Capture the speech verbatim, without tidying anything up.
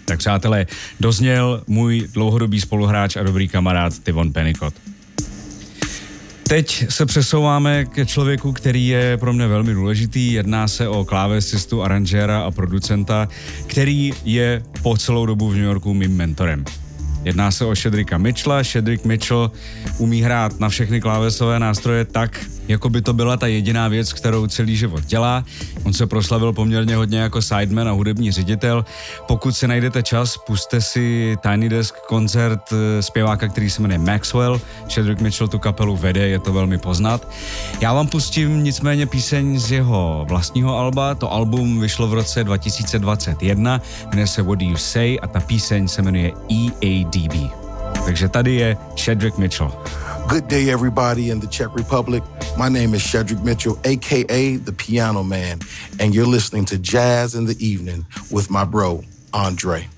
Tak přátelé, dozněl můj dlouhodobý spoluhráč a dobrý kamarád Tivon Pennicott. Teď se přesouváme ke člověku, který je pro mě velmi důležitý. Jedná se o klávesistu, aranžéra a producenta, který je po celou dobu v New Yorku mým mentorem. Jedná se o Shedricka Mitchella. Shedrick Mitchell umí hrát na všechny klávesové nástroje tak, jako by to byla ta jediná věc, kterou celý život dělá. On se proslavil poměrně hodně jako sideman a hudební ředitel. Pokud si najdete čas, puste si Tiny Desk koncert zpěváka, který se jmenuje Maxwell. Shedrick Mitchell tu kapelu vede, je to velmi poznat. Já vám pustím nicméně píseň z jeho vlastního alba. To album vyšlo v roce dva tisíce dvacet jedna, jmenuje se What Do You Say a ta píseň se jmenuje E A D B. Takže tady je Shedrick Mitchell. Good day, everybody in the Czech Republic. My name is Shedrick Mitchell, a k a. The Piano Man, and you're listening to Jazz in the Evening with my bro, Andre.